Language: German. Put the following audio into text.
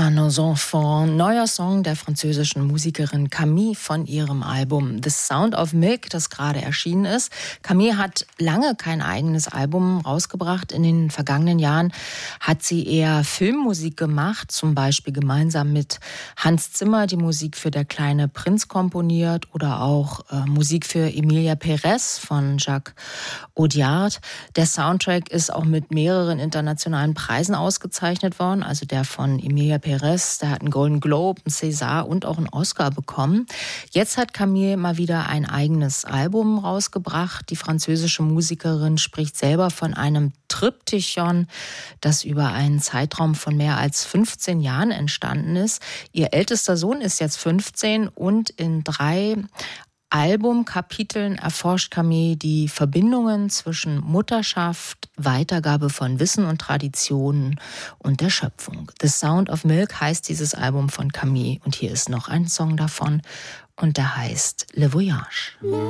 Ah, Nos Enfants, neuer Song der französischen Musikerin Camille von ihrem Album The Sound of Milk, das gerade erschienen ist. Camille hat lange kein eigenes Album rausgebracht. In den vergangenen Jahren hat sie eher Filmmusik gemacht, zum Beispiel gemeinsam mit Hans Zimmer die Musik für Der kleine Prinz komponiert oder auch Musik für Emilia Pérez von Jacques Audiard. Der Soundtrack ist auch mit mehreren internationalen Preisen ausgezeichnet worden, also der von Emilia Pérez, der hat einen Golden Globe, einen César und auch einen Oscar bekommen. Jetzt hat Camille mal wieder ein eigenes Album rausgebracht. Die französische Musikerin spricht selber von einem Triptychon, das über einen Zeitraum von mehr als 15 Jahren entstanden ist. Ihr ältester Sohn ist jetzt 15 und in 3 Albumkapiteln erforscht Camille die Verbindungen zwischen Mutterschaft, Weitergabe von Wissen und Traditionen und der Schöpfung. The Sound of Milk heißt dieses Album von Camille und hier ist noch ein Song davon und der heißt Le Voyage.